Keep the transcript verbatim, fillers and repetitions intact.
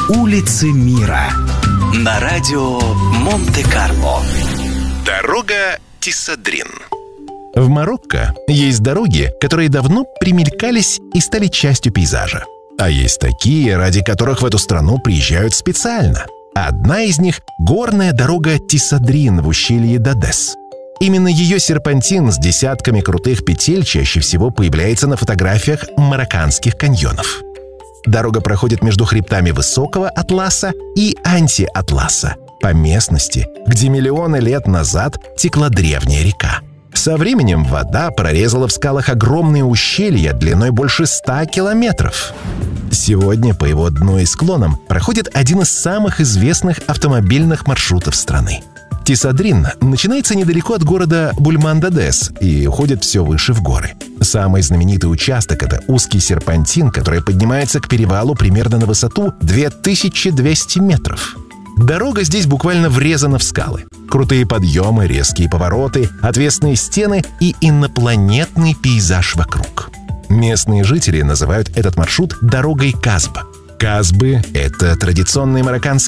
Улицы мира на радио Монте-Карло. Дорога Тисадрин. В Марокко есть дороги, которые давно примелькались и стали частью пейзажа. А есть такие, ради которых в эту страну приезжают специально. Одна из них — горная дорога Тисадрин в ущелье Дадес. Именно ее серпантин с десятками крутых петель чаще всего появляется на фотографиях марокканских каньонов. Дорога проходит между хребтами высокого атласа и антиатласа, по местности, где миллионы лет назад текла древняя река. Со временем вода прорезала в скалах огромные ущелья длиной больше ста километров. Сегодня по его дну и склонам проходит один из самых известных автомобильных маршрутов страны. Тисадрин начинается недалеко от города Бульман-Дадес и уходит все выше в горы. Самый знаменитый участок — это узкий серпантин, который поднимается к перевалу примерно на высоту две тысячи двести метров. Дорога здесь буквально врезана в скалы. Крутые подъемы, резкие повороты, отвесные стены и инопланетный пейзаж вокруг. Местные жители называют этот маршрут дорогой Казб. Казбы — это традиционные марокканские